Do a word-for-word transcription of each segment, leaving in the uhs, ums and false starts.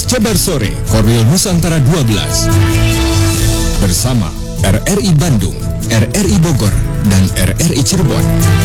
Jabar Sore, Korwil Nusantara dua belas. Bersama R R I Bandung, R R I Bogor, dan R R I Cirebon.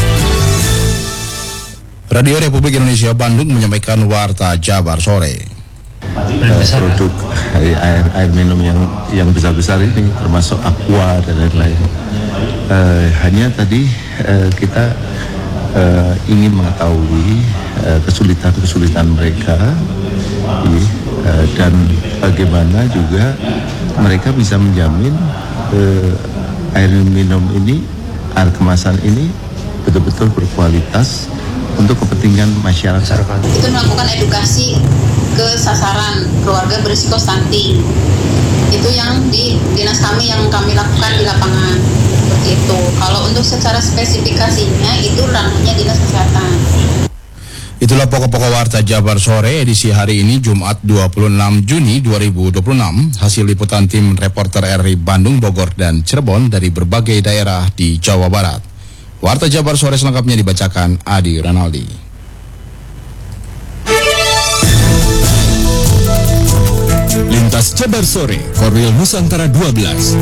Radio Republik Indonesia Bandung menyampaikan Warta Jabar Sore. Uh, produk air air minum yang yang besar-besar ini termasuk aqua dan lain-lain. Uh, hanya tadi uh, kita uh, ingin mengetahui uh, kesulitan-kesulitan mereka uh, dan bagaimana juga mereka bisa menjamin uh, air minum ini, air kemasan ini betul-betul berkualitas untuk kepentingan masyarakat. Itu melakukan edukasi ke sasaran keluarga berisiko stunting. Itu yang di dinas kami yang kami lakukan di lapangan. Seperti itu. Kalau untuk secara spesifikasinya itu ranahnya dinas kesehatan. Itulah pokok-pokok Warta Jabar Sore edisi hari ini Jumat dua puluh enam Juni dua ribu dua puluh enam. Hasil liputan tim reporter R R I Bandung, Bogor, dan Cirebon dari berbagai daerah di Jawa Barat. Warta Jabar Sore selengkapnya dibacakan Adi Ranaldi. Lintas Jabar Sore, Korwil Nusantara dua belas.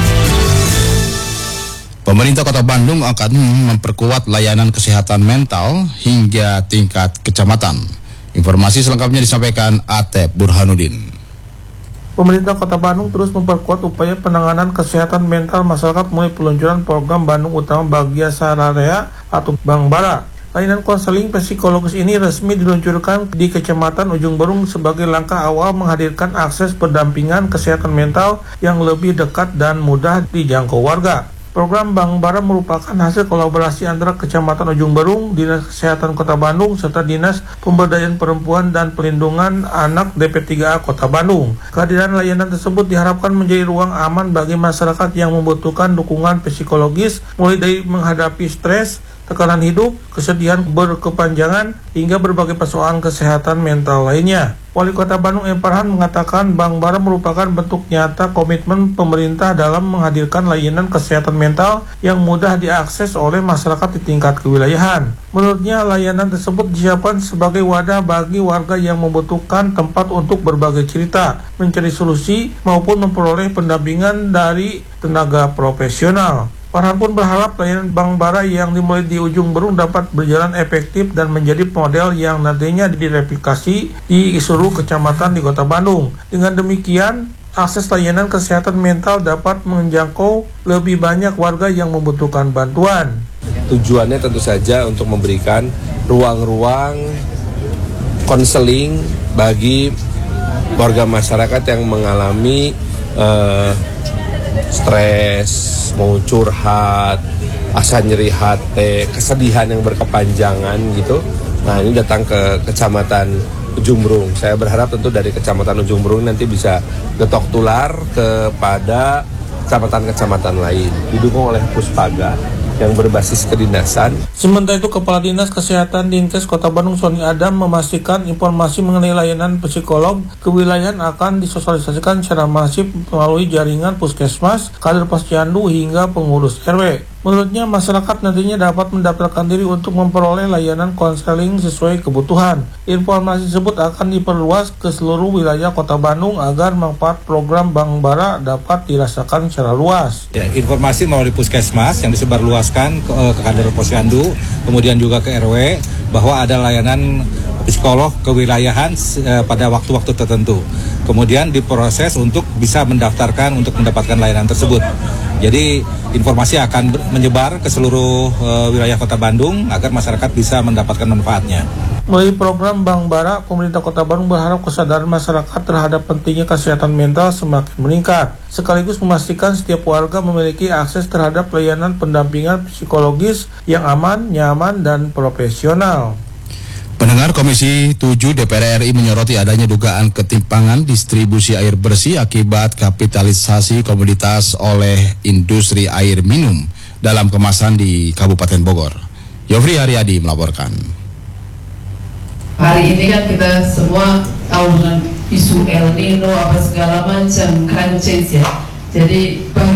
Pemerintah Kota Bandung akan memperkuat layanan kesehatan mental hingga tingkat kecamatan. Informasi selengkapnya disampaikan Atep Burhanuddin. Pemerintah Kota Bandung terus memperkuat upaya penanganan kesehatan mental masyarakat mulai peluncuran program Bandung Utama Bahagia Sararea atau Bang Bara. Layanan konseling psikologis ini resmi diluncurkan di Kecamatan Ujung Berung sebagai langkah awal menghadirkan akses pendampingan kesehatan mental yang lebih dekat dan mudah dijangkau warga. Program Bang Bara merupakan hasil kolaborasi antara Kecamatan Ujung Berung, Dinas Kesehatan Kota Bandung, serta Dinas Pemberdayaan Perempuan dan Perlindungan Anak D P tiga A Kota Bandung. Kehadiran layanan tersebut diharapkan menjadi ruang aman bagi masyarakat yang membutuhkan dukungan psikologis, mulai dari menghadapi stres, tekanan hidup, kesedihan berkepanjangan, hingga berbagai persoalan kesehatan mental lainnya. Wali Kota Bandung M. Farhan mengatakan Bang Bara merupakan bentuk nyata komitmen pemerintah dalam menghadirkan layanan kesehatan mental yang mudah diakses oleh masyarakat di tingkat kewilayahan. Menurutnya, layanan tersebut disiapkan sebagai wadah bagi warga yang membutuhkan tempat untuk berbagai cerita, mencari solusi, maupun memperoleh pendampingan dari tenaga profesional. Farhan pun berharap layanan Bang Bara yang dimulai di Ujung Berung dapat berjalan efektif dan menjadi model yang nantinya direplikasi di seluruh kecamatan di Kota Bandung. Dengan demikian, akses layanan kesehatan mental dapat menjangkau lebih banyak warga yang membutuhkan bantuan. Tujuannya tentu saja untuk memberikan ruang-ruang konseling bagi warga masyarakat yang mengalami uh, stres, mau curhat, asa nyeri hati, kesedihan yang berkepanjangan gitu. Nah, ini datang ke Kecamatan Ujung Berung. Saya berharap tentu dari Kecamatan Ujung Berung nanti bisa getok tular kepada kecamatan-kecamatan lain, didukung oleh Puspaga yang berbasis kedinasan. Sementara itu, Kepala Dinas Kesehatan Dinkes Kota Bandung Sony Adam memastikan informasi mengenai layanan psikolog kewilayahan akan disosialisasikan secara masif melalui jaringan puskesmas, kader posyandu hingga pengurus R W. Menurutnya, masyarakat nantinya dapat mendaftarkan diri untuk memperoleh layanan konseling sesuai kebutuhan. Informasi tersebut akan diperluas ke seluruh wilayah Kota Bandung agar manfaat program Bang Bara dapat dirasakan secara luas. Ya, informasi melalui puskesmas yang disebarluaskan ke, ke kader posyandu, kemudian juga ke R W, bahwa ada layanan psikolog kewilayahan eh, pada waktu-waktu tertentu. Kemudian diproses untuk bisa mendaftarkan untuk mendapatkan layanan tersebut. Jadi informasi akan menyebar ke seluruh uh, wilayah Kota Bandung agar masyarakat bisa mendapatkan manfaatnya. Melalui program Bang Bara, pemerintah Kota Bandung berharap kesadaran masyarakat terhadap pentingnya kesehatan mental semakin meningkat, sekaligus memastikan setiap warga memiliki akses terhadap layanan pendampingan psikologis yang aman, nyaman, dan profesional. Pendengar, Komisi tujuh D P R R I menyoroti adanya dugaan ketimpangan distribusi air bersih akibat kapitalisasi komoditas oleh industri air minum dalam kemasan di Kabupaten Bogor. Yofri Haryadi melaporkan. Hari ini kan kita semua tahu dengan isu El Nino apa segala macam, crisis ya. Jadi